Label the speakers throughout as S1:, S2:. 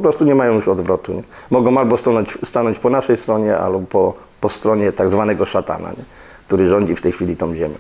S1: prostu nie mają już odwrotu. Nie? Mogą albo stanąć po naszej stronie, albo po stronie tak zwanego szatana, nie? Który rządzi w tej chwili tą ziemią.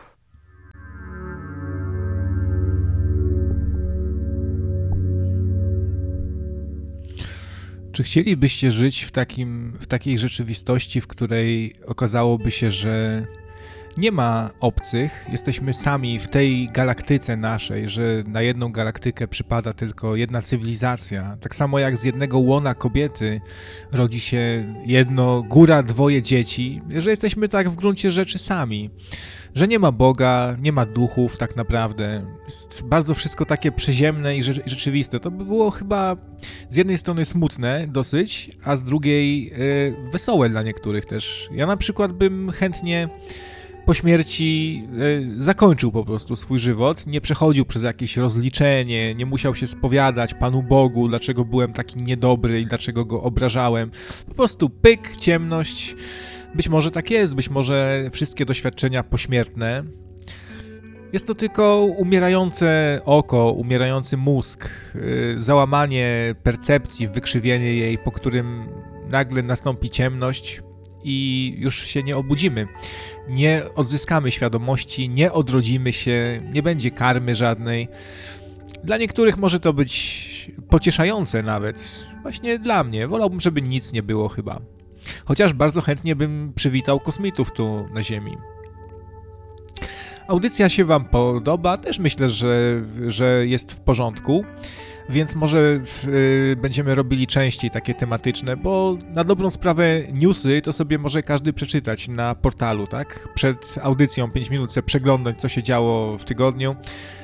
S2: Czy chcielibyście żyć w takiej rzeczywistości, w której okazałoby się, że nie ma obcych, jesteśmy sami w tej galaktyce naszej, że na jedną galaktykę przypada tylko jedna cywilizacja. Tak samo jak z jednego łona kobiety rodzi się jedno, góra, dwoje dzieci, że jesteśmy tak w gruncie rzeczy sami. Że nie ma Boga, nie ma duchów tak naprawdę. Jest bardzo wszystko takie przyziemne i rzeczywiste. To by było chyba z jednej strony smutne dosyć, a z drugiej wesołe dla niektórych też. Ja na przykład bym chętnie po śmierci zakończył po prostu swój żywot, nie przechodził przez jakieś rozliczenie, nie musiał się spowiadać Panu Bogu, dlaczego byłem taki niedobry i dlaczego go obrażałem. Po prostu pyk, ciemność. Być może tak jest, być może wszystkie doświadczenia pośmiertne. Jest to tylko umierające oko, umierający mózg, załamanie percepcji, wykrzywienie jej, po którym nagle nastąpi ciemność i już się nie obudzimy. Nie odzyskamy świadomości, nie odrodzimy się, nie będzie karmy żadnej. Dla niektórych może to być pocieszające nawet. Właśnie dla mnie. Wolałbym, żeby nic nie było chyba. Chociaż bardzo chętnie bym przywitał kosmitów tu na Ziemi. Audycja się wam podoba, też myślę, że jest w porządku, więc może będziemy robili częściej takie tematyczne, bo na dobrą sprawę newsy to sobie może każdy przeczytać na portalu, tak? Przed audycją 5 minut sobie przeglądać, co się działo w tygodniu.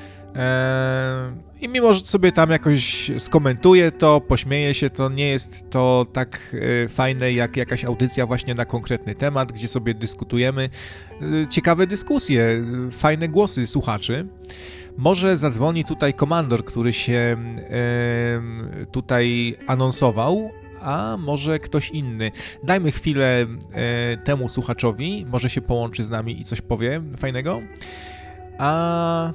S2: I mimo, że sobie tam jakoś skomentuję to, pośmieję się, to nie jest to tak fajne jak jakaś audycja właśnie na konkretny temat, gdzie sobie dyskutujemy. Ciekawe dyskusje, fajne głosy słuchaczy. Może zadzwoni tutaj komandor, który się tutaj anonsował, a może ktoś inny. Dajmy chwilę temu słuchaczowi, może się połączy z nami i coś powie fajnego. A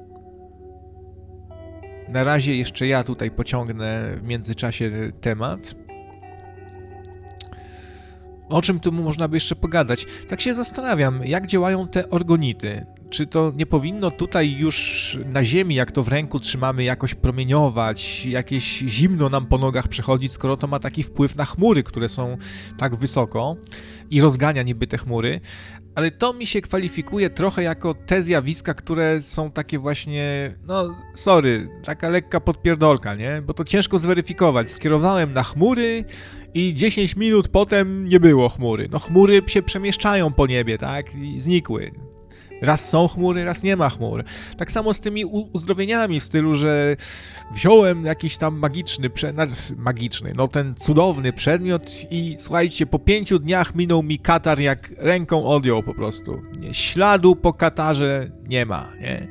S2: na razie jeszcze ja tutaj pociągnę w międzyczasie temat. O czym tu można by jeszcze pogadać? Tak się zastanawiam, jak działają te orgonity. Czy to nie powinno tutaj już na Ziemi, jak to w ręku trzymamy, jakoś promieniować, jakieś zimno nam po nogach przechodzić, skoro to ma taki wpływ na chmury, które są tak wysoko i rozgania niby te chmury. Ale to mi się kwalifikuje trochę jako te zjawiska, które są takie właśnie, taka lekka podpierdolka, nie? Bo to ciężko zweryfikować. Skierowałem na chmury i 10 minut potem nie było chmury. No chmury się przemieszczają po niebie, tak? I znikły. Raz są chmury, raz nie ma chmur. Tak samo z tymi uzdrowieniami w stylu, że wziąłem jakiś tam ten cudowny przedmiot i słuchajcie, po 5 dniach minął mi katar, jak ręką odjął po prostu. Nie, śladu po katarze nie ma, nie?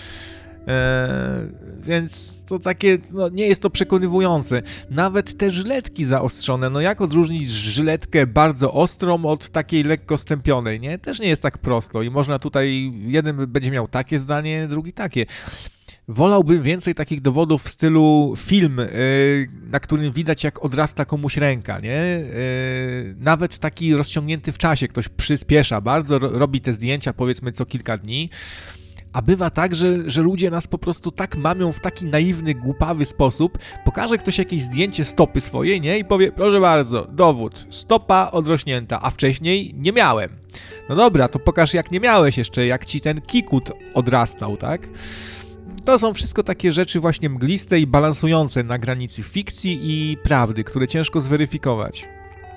S2: Więc to takie, nie jest to przekonywujące. Nawet te żyletki zaostrzone, jak odróżnić żyletkę bardzo ostrą od takiej lekko stępionej, nie? Też nie jest tak prosto i można tutaj, jeden będzie miał takie zdanie, drugi takie. Wolałbym więcej takich dowodów w stylu film, na którym widać, jak odrasta komuś ręka, nie? Nawet taki rozciągnięty w czasie, ktoś przyspiesza bardzo, robi te zdjęcia powiedzmy co kilka dni. A bywa tak, że ludzie nas po prostu tak mamią w taki naiwny, głupawy sposób. Pokaże ktoś jakieś zdjęcie stopy swojej, nie? I powie, proszę bardzo, dowód, stopa odrośnięta, a wcześniej nie miałem. No dobra, to pokaż jak nie miałeś jeszcze, jak ci ten kikut odrastał, tak? To są wszystko takie rzeczy właśnie mgliste i balansujące na granicy fikcji i prawdy, które ciężko zweryfikować.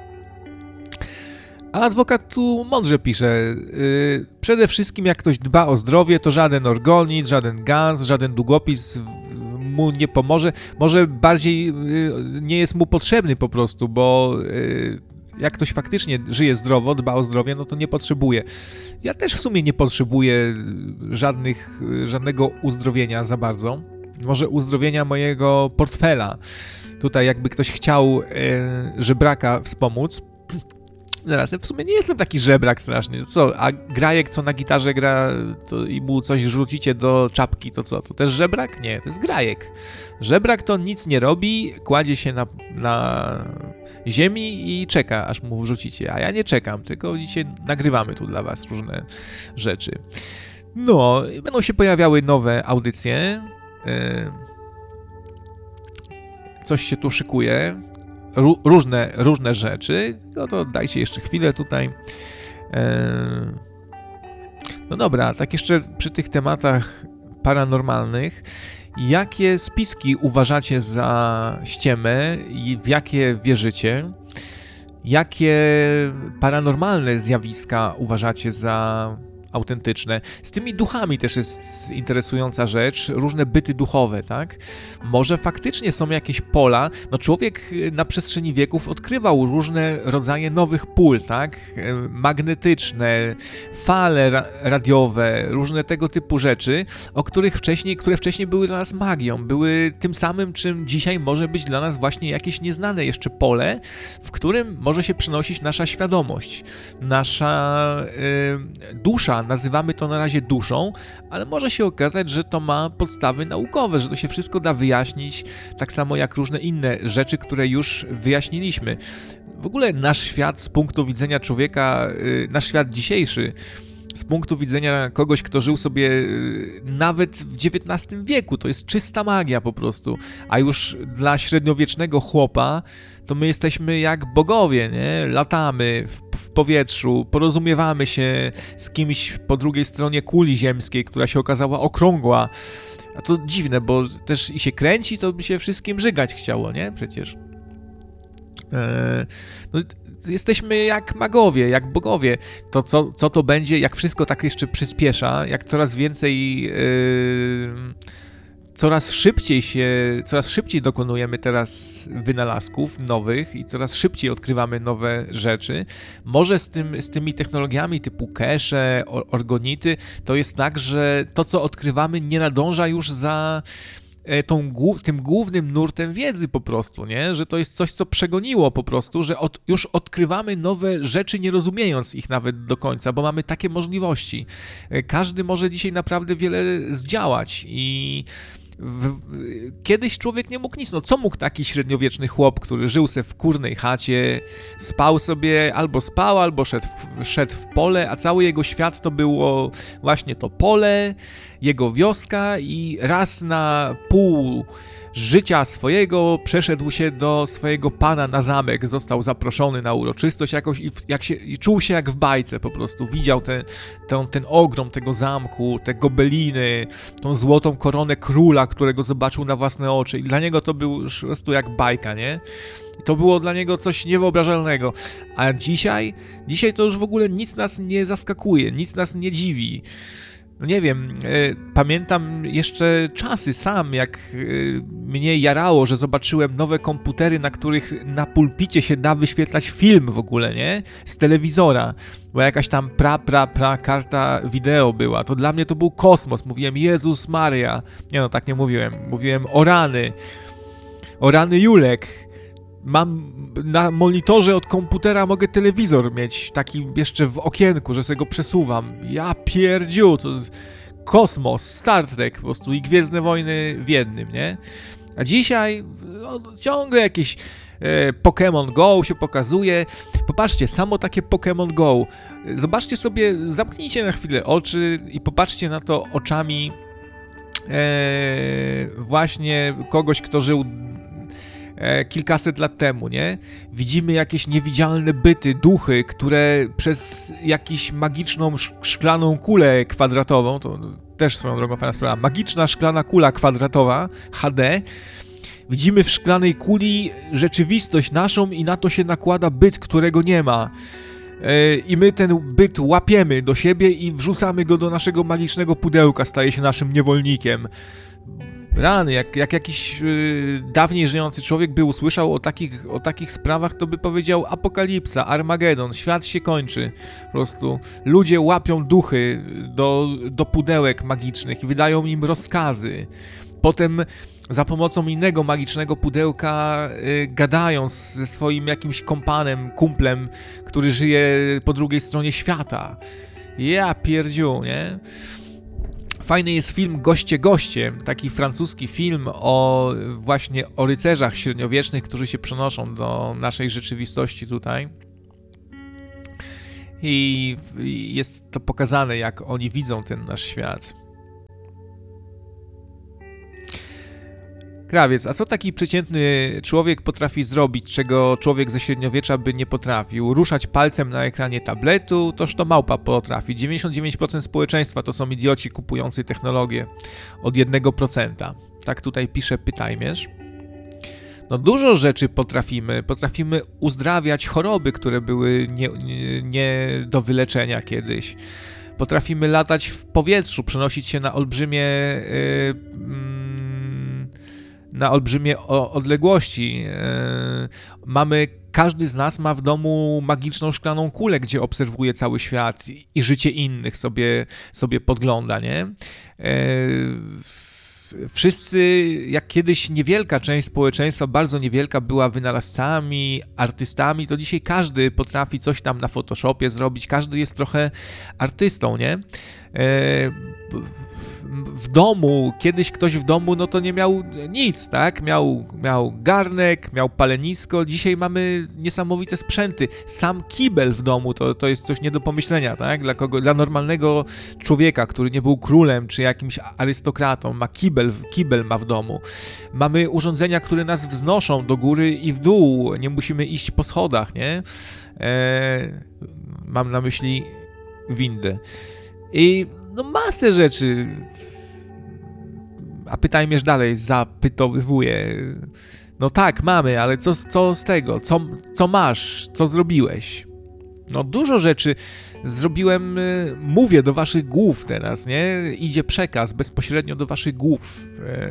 S2: A adwokat tu mądrze pisze, przede wszystkim jak ktoś dba o zdrowie, to żaden orgonit, żaden gaz, żaden długopis mu nie pomoże, może bardziej nie jest mu potrzebny po prostu, bo jak ktoś faktycznie żyje zdrowo, dba o zdrowie, no to nie potrzebuje. Ja też w sumie nie potrzebuję żadnego uzdrowienia za bardzo, może uzdrowienia mojego portfela. Tutaj jakby ktoś chciał żebraka wspomóc, zaraz, w sumie nie jestem taki żebrak straszny. Co, a grajek, co na gitarze gra to i mu coś rzucicie do czapki, to co, to też żebrak? Nie, to jest grajek. Żebrak to nic nie robi, kładzie się na ziemi i czeka, aż mu wrzucicie. A ja nie czekam, tylko dzisiaj nagrywamy tu dla was różne rzeczy. No, będą się pojawiały nowe audycje. Coś się tu szykuje. Różne rzeczy. No to dajcie jeszcze chwilę tutaj. No dobra, tak jeszcze przy tych tematach paranormalnych. Jakie spiski uważacie za ściemę i w jakie wierzycie? Jakie paranormalne zjawiska uważacie za autentyczne? Z tymi duchami też jest interesująca rzecz, różne byty duchowe, tak? Może faktycznie są jakieś pola, no człowiek na przestrzeni wieków odkrywał różne rodzaje nowych pól, tak? Magnetyczne, fale radiowe, różne tego typu rzeczy, które wcześniej były dla nas magią, były tym samym, czym dzisiaj może być dla nas właśnie jakieś nieznane jeszcze pole, w którym może się przenosić nasza świadomość, nasza dusza, nazywamy to na razie duszą, ale może się okazać, że to ma podstawy naukowe, że to się wszystko da wyjaśnić, tak samo jak różne inne rzeczy, które już wyjaśniliśmy. W ogóle nasz świat z punktu widzenia człowieka, nasz świat dzisiejszy, z punktu widzenia kogoś, kto żył sobie nawet w XIX wieku, to jest czysta magia po prostu, a już dla średniowiecznego chłopa to my jesteśmy jak bogowie, nie? Latamy w powietrzu, porozumiewamy się z kimś po drugiej stronie kuli ziemskiej, która się okazała okrągła. A to dziwne, bo też i się kręci, to by się wszystkim żygać chciało, nie? Przecież. No, jesteśmy jak magowie, jak bogowie. To co to będzie, jak wszystko tak jeszcze przyspiesza, jak coraz więcej, coraz szybciej dokonujemy teraz wynalazków nowych i coraz szybciej odkrywamy nowe rzeczy. Może z tymi technologiami typu cache, orgonity, to jest tak, że to, co odkrywamy, nie nadąża już za tym głównym nurtem wiedzy po prostu, nie? Że to jest coś, co przegoniło po prostu, że już odkrywamy nowe rzeczy, nie rozumiejąc ich nawet do końca, bo mamy takie możliwości. Każdy może dzisiaj naprawdę wiele zdziałać i kiedyś człowiek nie mógł nic. No co mógł taki średniowieczny chłop, który żył se w kurnej chacie, spał sobie, albo szedł w pole, a cały jego świat to było właśnie to pole, jego wioska i raz na pół życia swojego przeszedł się do swojego pana na zamek, został zaproszony na uroczystość jakoś i czuł się jak w bajce po prostu. Widział ten ogrom tego zamku, te gobeliny, tą złotą koronę króla, którego zobaczył na własne oczy i dla niego to był już po prostu jak bajka, nie? I to było dla niego coś niewyobrażalnego. A dzisiaj to już w ogóle nic nas nie zaskakuje, nic nas nie dziwi. No nie wiem, pamiętam jeszcze czasy sam, jak mnie jarało, że zobaczyłem nowe komputery, na których na pulpicie się da wyświetlać film w ogóle, nie? Z telewizora, bo jakaś tam karta wideo była. To dla mnie to był kosmos. Mówiłem, Jezus Maria. Nie no, tak nie mówiłem. Mówiłem, o rany Julek. Mam na monitorze od komputera, mogę telewizor mieć, taki jeszcze w okienku, że sobie go przesuwam. Ja pierdziu, to jest kosmos, Star Trek po prostu i Gwiezdne Wojny w jednym, nie? A dzisiaj ciągle jakieś Pokémon Go się pokazuje. Popatrzcie, samo takie Pokémon Go. Zobaczcie sobie, zamknijcie na chwilę oczy i popatrzcie na to oczami właśnie kogoś, kto żył kilkaset lat temu, nie? Widzimy jakieś niewidzialne byty, duchy, które przez jakąś magiczną szklaną kulę kwadratową, to też swoją drogą fajna sprawa, magiczna szklana kula kwadratowa, HD, widzimy w szklanej kuli rzeczywistość naszą i na to się nakłada byt, którego nie ma. I my ten byt łapiemy do siebie i wrzucamy go do naszego magicznego pudełka, staje się naszym niewolnikiem. Rany, jak jakiś dawniej żyjący człowiek by usłyszał o takich sprawach, to by powiedział apokalipsa, Armagedon, świat się kończy. Po prostu ludzie łapią duchy do pudełek magicznych i wydają im rozkazy. Potem za pomocą innego magicznego pudełka gadają ze swoim jakimś kompanem, kumplem, który żyje po drugiej stronie świata. Ja pierdziu, nie? Fajny jest film Goście, taki francuski film właśnie o rycerzach średniowiecznych, którzy się przenoszą do naszej rzeczywistości tutaj. I jest to pokazane, jak oni widzą ten nasz świat. Krawiec, a co taki przeciętny człowiek potrafi zrobić, czego człowiek ze średniowiecza by nie potrafił? Ruszać palcem na ekranie tabletu? Toż to małpa potrafi. 99% społeczeństwa to są idioci kupujący technologię od 1%. Tak tutaj pisze Pytajmierz. No dużo rzeczy potrafimy. Potrafimy uzdrawiać choroby, które były nie do wyleczenia kiedyś. Potrafimy latać w powietrzu, przenosić się na olbrzymie odległości. Każdy z nas ma w domu magiczną szklaną kulę, gdzie obserwuje cały świat i życie innych sobie podgląda, nie? Wszyscy, jak kiedyś niewielka część społeczeństwa, bardzo niewielka, była wynalazcami, artystami, to dzisiaj każdy potrafi coś tam na Photoshopie zrobić, każdy jest trochę artystą, nie? W domu, kiedyś ktoś w domu, no to nie miał nic, tak? Miał garnek, miał palenisko, dzisiaj mamy niesamowite sprzęty. Sam kibel w domu to jest coś nie do pomyślenia, tak? Dla normalnego człowieka, który nie był królem czy jakimś arystokratą, ma kibel ma w domu. Mamy urządzenia, które nas wznoszą do góry i w dół, nie musimy iść po schodach, nie? Mam na myśli windę. I no masę rzeczy. A Pytajmierz dalej zapytowuje. No tak, mamy, ale co z tego? Co masz? Co zrobiłeś? No dużo rzeczy zrobiłem, mówię do waszych głów teraz, nie? Idzie przekaz bezpośrednio do waszych głów.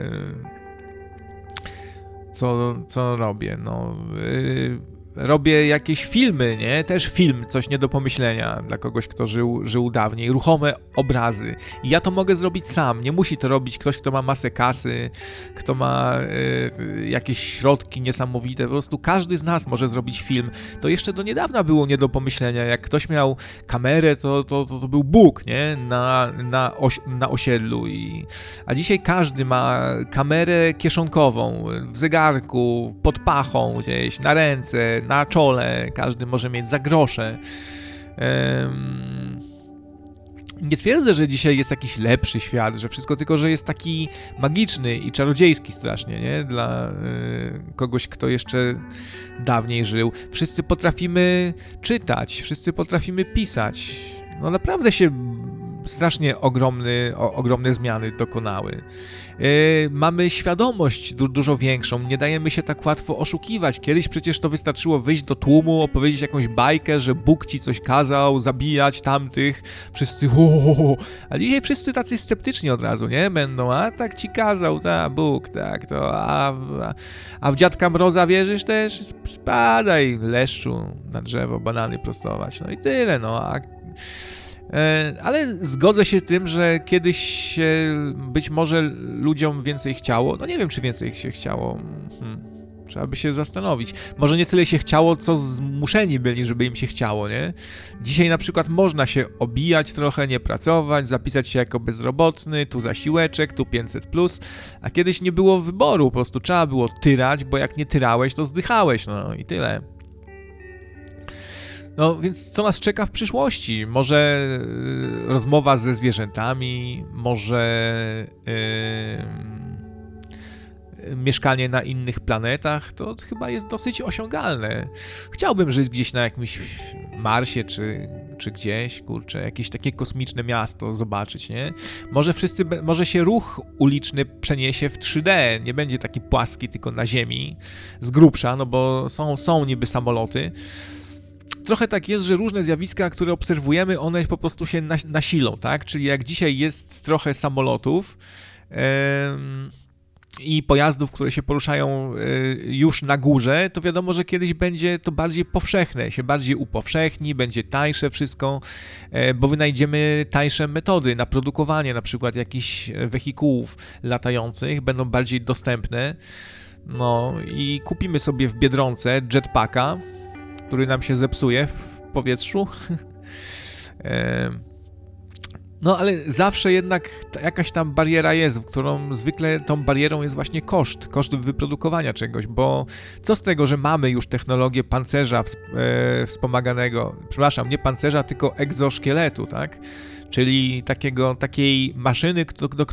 S2: Co robię? No... Robię jakieś filmy, nie? Też film, coś nie do pomyślenia dla kogoś, kto żył dawniej. Ruchome obrazy. I ja to mogę zrobić sam. Nie musi to robić ktoś, kto ma masę kasy, kto ma jakieś środki niesamowite. Po prostu każdy z nas może zrobić film. To jeszcze do niedawna było nie do pomyślenia. Jak ktoś miał kamerę, to był Bóg, nie? Na osiedlu. A dzisiaj każdy ma kamerę kieszonkową, w zegarku, pod pachą gdzieś, na ręce, na czole, każdy może mieć za grosze. Nie twierdzę, że dzisiaj jest jakiś lepszy świat, że wszystko, tylko że jest taki magiczny i czarodziejski strasznie, nie? Dla kogoś, kto jeszcze dawniej żył. Wszyscy potrafimy czytać, wszyscy potrafimy pisać. No naprawdę się strasznie ogromne zmiany dokonały. Mamy świadomość dużo większą, nie dajemy się tak łatwo oszukiwać. Kiedyś przecież to wystarczyło wyjść do tłumu, opowiedzieć jakąś bajkę, że Bóg ci coś kazał, zabijać tamtych, wszyscy a dzisiaj wszyscy tacy sceptyczni od razu, nie? Będą, a tak ci kazał, Bóg, tak, to, a w Dziadka Mroza wierzysz też? Spadaj, leszczu, na drzewo, banany prostować, no i tyle, no, ale zgodzę się z tym, że kiedyś być może ludziom więcej chciało. No nie wiem, czy więcej się chciało. Trzeba by się zastanowić. Może nie tyle się chciało, co zmuszeni byli, żeby im się chciało, nie? Dzisiaj na przykład można się obijać trochę, nie pracować, zapisać się jako bezrobotny, tu zasiłeczek, tu 500+, a kiedyś nie było wyboru, po prostu trzeba było tyrać, bo jak nie tyrałeś, to zdychałeś, no i tyle. No więc co nas czeka w przyszłości? Może rozmowa ze zwierzętami, może mieszkanie na innych planetach, to chyba jest dosyć osiągalne. Chciałbym żyć gdzieś na jakimś Marsie, czy gdzieś, kurczę, jakieś takie kosmiczne miasto zobaczyć, nie? Może się ruch uliczny przeniesie w 3D, nie będzie taki płaski, tylko na ziemi, z grubsza, no bo są niby samoloty. Trochę tak jest, że różne zjawiska, które obserwujemy, one po prostu się nasilą, tak? Czyli jak dzisiaj jest trochę samolotów, i pojazdów, które się poruszają już na górze, to wiadomo, że kiedyś będzie to bardziej powszechne, się bardziej upowszechni, będzie tańsze wszystko, bo wynajdziemy tańsze metody na produkowanie na przykład jakichś wehikułów latających, będą bardziej dostępne. No i kupimy sobie w Biedronce jetpacka, który nam się zepsuje w powietrzu. No ale zawsze jednak jakaś tam bariera jest, którą zwykle tą barierą jest właśnie koszt wyprodukowania czegoś, bo co z tego, że mamy już technologię pancerza wspomaganego, przepraszam, nie pancerza, tylko egzoszkieletu, tak? Czyli takiej maszyny,